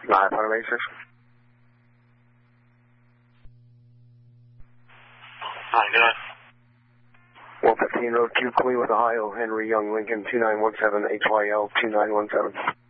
Live on Matrix. 115 Road, Q, Queen with Ohio, Henry Young, Lincoln, 2917, HYL 2917.